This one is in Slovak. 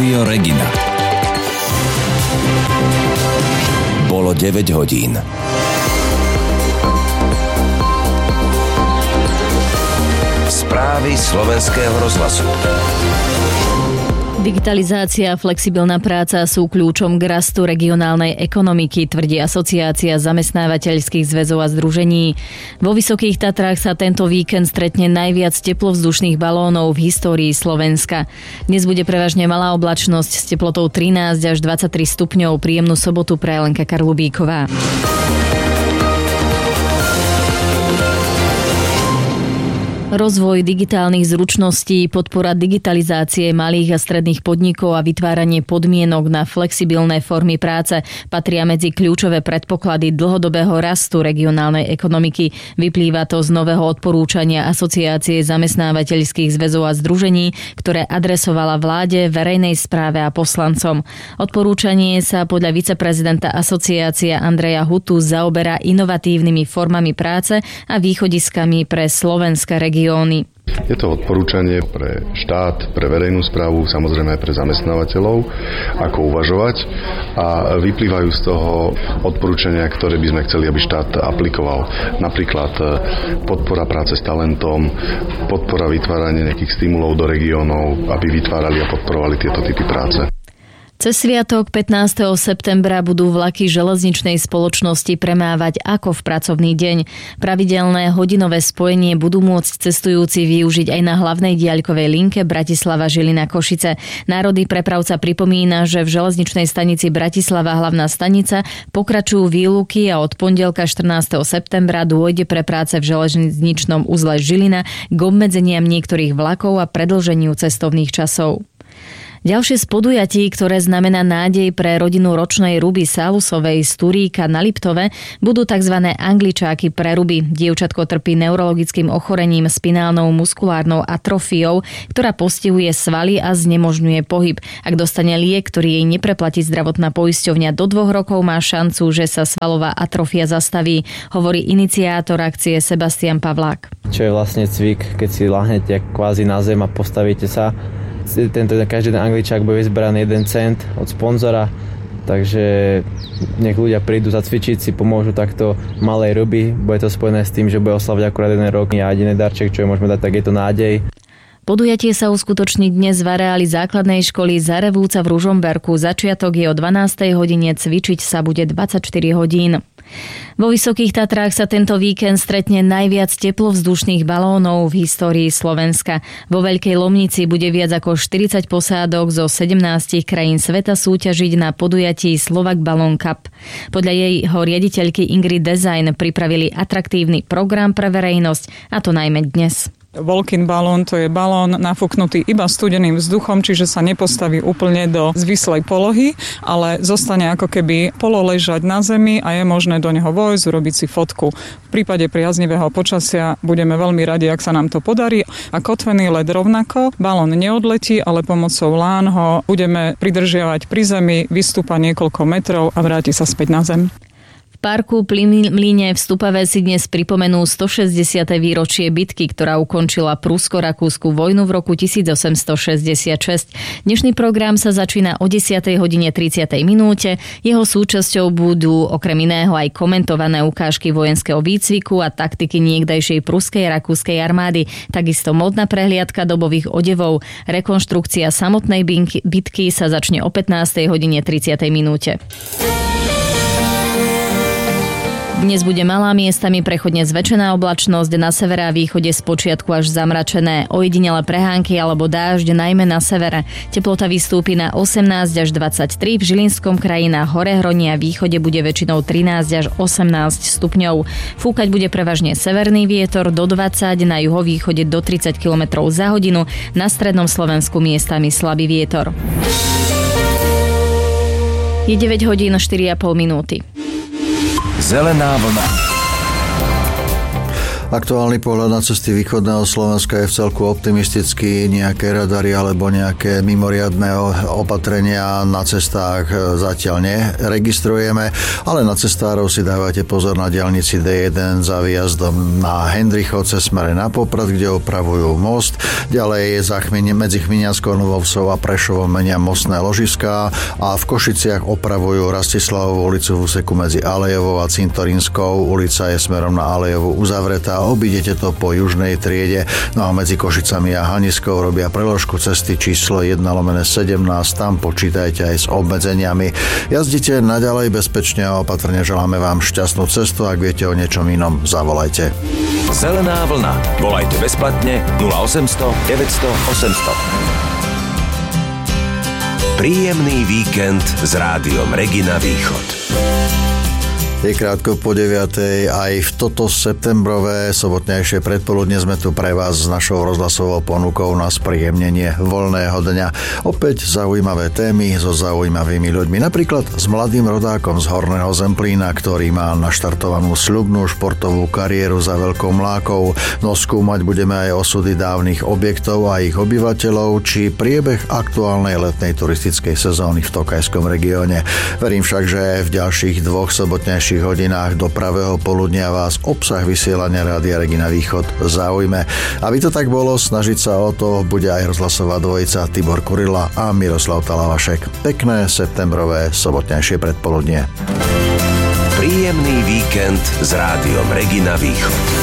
Rádio Regina. Bolo 9 hodín. Správy slovenského rozhlasu. Digitalizácia a flexibilná práca sú kľúčom k rastu regionálnej ekonomiky, tvrdí Asociácia zamestnávateľských zväzov a združení. Vo Vysokých Tatrách sa tento víkend stretne najviac teplovzdušných balónov v histórii Slovenska. Dnes bude prevažne malá oblačnosť s teplotou 13 až 23 stupňov. Príjemnú sobotu praje Lenka Karlubíková. Rozvoj digitálnych zručností, podpora digitalizácie malých a stredných podnikov a vytváranie podmienok na flexibilné formy práce patria medzi kľúčové predpoklady dlhodobého rastu regionálnej ekonomiky. Vyplýva to z nového odporúčania Asociácie zamestnávateľských zväzov a združení, ktoré adresovala vláde, verejnej správe a poslancom. Odporúčanie sa podľa viceprezidenta asociácie Andreja Hutu zaoberá inovatívnymi formami práce a východiskami pre slovenské regióny. Je to odporúčanie pre štát, pre verejnú správu, samozrejme aj pre zamestnávateľov, ako uvažovať, a vyplývajú z toho odporúčania, ktoré by sme chceli, aby štát aplikoval. Napríklad podpora práce s talentom, podpora vytvárania nejakých stimulov do regiónov, aby vytvárali a podporovali tieto typy práce. Cez sviatok 15. septembra budú vlaky železničnej spoločnosti premávať ako v pracovný deň. Pravidelné hodinové spojenie budú môcť cestujúci využiť aj na hlavnej diaľkovej linke Bratislava-Žilina-Košice. Národný prepravca pripomína, že v železničnej stanici Bratislava hlavná stanica pokračujú výluky a od pondelka 14. septembra dôjde pre práce v železničnom uzle Žilina k obmedzeniam niektorých vlakov a predĺženiu cestovných časov. Ďalšie z podujatí, ktoré znamená nádej pre rodinu ročnej Ruby Sálusovej z Turíka na Liptove, budú tzv. Angličáky pre Ruby. Dievčatko trpí neurologickým ochorením, spinálnou muskulárnou atrofiou, ktorá postihuje svaly a znemožňuje pohyb. Ak dostane liek, ktorý jej nepreplatí zdravotná poisťovňa, do 2 rokov má šancu, že sa svalová atrofia zastaví, hovorí iniciátor akcie Sebastian Pavlák. Čo je vlastne cvik, keď si láhnete kvázi na zem a postavíte sa. Každý ten Angličák bude vyzberaný 1 cent od sponzora, takže nech ľudia prídu zacvičiť, si pomôžu takto malej Ruby. Bude to spojené s tým, že bude oslavovať akurát 1 rok a jediný darček, čo môžeme dať, tak je to nádej. Podujatie sa uskutoční dnes v areáli základnej školy Zarevúca v Ružomberku. Začiatok je o 12. hodine, cvičiť sa bude 24 hodín. Vo Vysokých Tatrách sa tento víkend stretne najviac teplovzdušných balónov v histórii Slovenska. Vo Veľkej Lomnici bude viac ako 40 posádok zo 17 krajín sveta súťažiť na podujatí Slovak Balloon Cup. Podľa jeho riaditeľky Ingrid Design pripravili atraktívny program pre verejnosť, a to najmä dnes. Walk-in balón, to je balón nafúknutý iba studeným vzduchom, čiže sa nepostaví úplne do zvislej polohy, ale zostane ako keby pololežať na zemi a je možné do neho vojsť, urobiť si fotku. V prípade priaznivého počasia budeme veľmi radi, ak sa nám to podarí. A kotvený ľad rovnako, balón neodletí, ale pomocou lán ho budeme pridržiavať pri zemi, vystúpa niekoľko metrov a vráti sa späť na zem. V parku Mlyne v Stupave si dnes pripomenú 160. výročie bitky, ktorá ukončila Prusko-Rakúsku vojnu v roku 1866. Dnešný program sa začína o 10:30. Jeho súčasťou budú okrem iného aj komentované ukážky vojenského výcviku a taktiky niekdajšej pruskej a rakúskej armády, takisto módna prehliadka dobových odevov. Rekonštrukcia samotnej bitky sa začne o 15:30. Dnes bude malá miestami prechodne zväčšená oblačnosť, na severe a východe spočiatku až zamračené. Ojedinele prehánky alebo dážď najmä na severe. Teplota vystúpi na 18 až 23, v Žilinskom kraji na Horehroní a východe bude väčšinou 13 až 18 stupňov. Fúkať bude prevažne severný vietor do 20, na juhovýchode do 30 km za hodinu, na strednom Slovensku miestami slabý vietor. Je 9 hodín 4,5 minúty. Zelená vlna. Aktuálny pohľad na cesty východného Slovenska je v celku optimistický. Nejaké radary alebo nejaké mimoriadne opatrenia na cestách zatiaľ neregistrujeme, ale na cestárov si dávajte pozor na diaľnici D1 za výjazdom na Hendrichovce smere na Poprad, kde opravujú most. Ďalej medzi Chminianskou Novou Vsou a Prešovom menia mostné ložiská a v Košiciach opravujú Rastislavovú ulicu v úseku medzi Alejovou a Cintorínskou. Ulica je smerom na Alejovu uzavretá. Obídete to po južnej triede. No a medzi Košicami a Haniskou robia preložku cesty číslo 1/17. Tam počítajte aj s obmedzeniami. Jazdite naďalej bezpečne a opatrne, želáme vám šťastnú cestu. Ak viete o niečom inom, zavolajte. Zelená vlna. Volajte bezplatne 0800 900 800. Príjemný víkend s rádiom Regina Východ. Je krátko po 9:00, aj v toto septembrové sobotnejšie predpoludne sme tu pre vás s našou rozhlasovou ponukou na spríjemnenie voľného dňa. Opäť zaujímavé témy so zaujímavými ľuďmi, napríklad s mladým rodákom z Horného Zemplína, ktorý má naštartovanú sľubnú športovú kariéru za veľkou mlákou. No skúmať budeme aj osudy dávnych objektov a ich obyvateľov, či priebeh aktuálnej letnej turistickej sezóny v Tokajskom regióne. Verím však, že v ďalších dvoch sobotnejších hodinách do pravého poludnia vás obsah vysielania Rádia Regina Východ zaujme. Aby to tak bolo, snažiť sa o to bude aj rozhlasová dvojica Tibor Kurila a Miroslav Talavašek. Pekné septembrové sobotnejšie predpoludnie. Príjemný víkend s rádiom Regina Východ.